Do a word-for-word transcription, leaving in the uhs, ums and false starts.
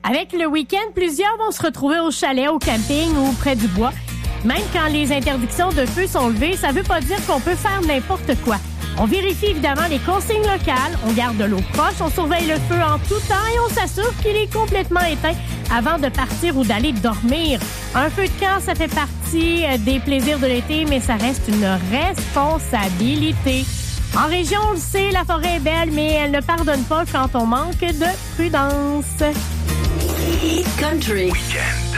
Avec le week-end, plusieurs vont se retrouver au chalet, au camping ou près du bois. Même quand les interdictions de feu sont levées, ça veut pas dire qu'on peut faire n'importe quoi. On vérifie évidemment les consignes locales, on garde de l'eau proche, on surveille le feu en tout temps et on s'assure qu'il est complètement éteint avant de partir ou d'aller dormir. Un feu de camp, ça fait partie des plaisirs de l'été, mais ça reste une responsabilité. En région, on le sait, la forêt est belle, mais elle ne pardonne pas quand on manque de prudence. Country. Week-end.